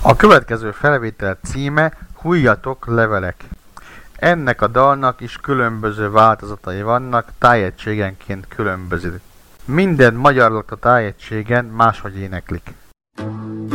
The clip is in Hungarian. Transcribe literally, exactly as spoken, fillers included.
A következő felvétel címe Hulljatok levelek. Ennek a dalnak is különböző változatai vannak, tájegységenként különbözik. Minden magyar lakta tájegységen máshogy éneklik.